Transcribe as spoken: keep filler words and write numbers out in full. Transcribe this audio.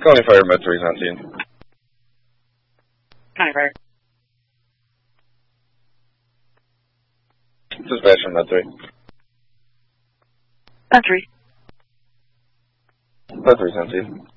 County Fire Med three on scene. County Fire. Dispatch from Med three. Med three. Med three on scene.